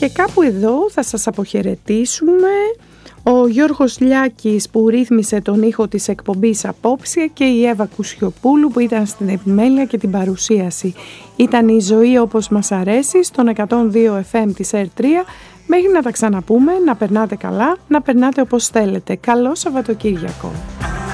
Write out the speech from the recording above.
Και κάπου εδώ θα σας αποχαιρετήσουμε. Ο Γιώργος Λιάκης που ρύθμισε τον ήχο της εκπομπής απόψε και η Εύα Κουσιοπούλου που ήταν στην επιμέλεια και την παρουσίαση. Ήταν η ζωή όπως μας αρέσει στον 102 FM της R3. Μέχρι να τα ξαναπούμε, να περνάτε καλά, να περνάτε όπως θέλετε. Καλό Σαββατοκύριακο.